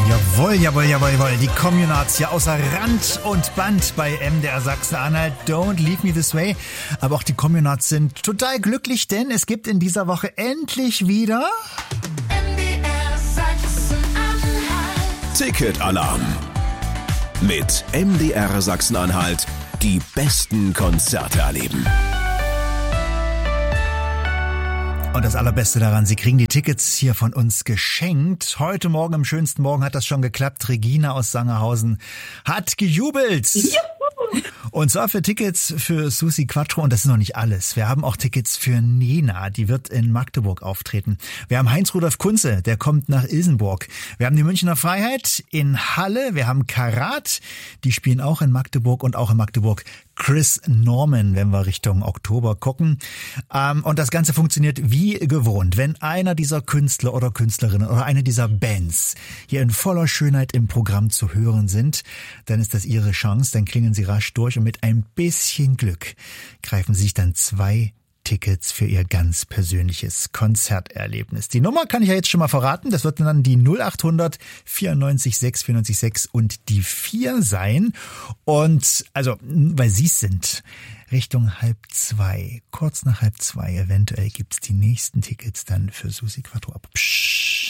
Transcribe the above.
Jawohl, jawohl, jawohl, jawohl. Die Communards hier außer Rand und Band bei MDR Sachsen-Anhalt. Don't leave me this way. Aber auch die Communards sind total glücklich, denn es gibt in dieser Woche endlich wieder MDR Sachsen-Anhalt. Ticketalarm. Mit MDR Sachsen-Anhalt die besten Konzerte erleben. Und das Allerbeste daran, Sie kriegen die Tickets hier von uns geschenkt. Heute Morgen, am schönsten Morgen, hat das schon geklappt. Regina aus Sangerhausen hat gejubelt. Juhu. Und zwar für Tickets für Susi Quattro. Und das ist noch nicht alles. Wir haben auch Tickets für Nena. Die wird in Magdeburg auftreten. Wir haben Heinz-Rudolf Kunze. Der kommt nach Ilsenburg. Wir haben die Münchner Freiheit in Halle. Wir haben Karat. Die spielen auch in Magdeburg und auch in Magdeburg Chris Norman, wenn wir Richtung Oktober gucken. Und das Ganze funktioniert wie gewohnt. Wenn einer dieser Künstler oder Künstlerinnen oder eine dieser Bands hier in voller Schönheit im Programm zu hören sind, dann ist das Ihre Chance. Dann klingen Sie rasch durch und mit ein bisschen Glück greifen Sie sich dann 2 Tickets für Ihr ganz persönliches Konzerterlebnis. Die Nummer kann ich ja jetzt schon mal verraten. Das wird dann die 0800 94 6 94 6 und die 4 sein. Und also, weil Sie es sind, Richtung 1:30, kurz nach 1:30, eventuell gibt's die nächsten Tickets dann für Susi Quattro ab. Psch.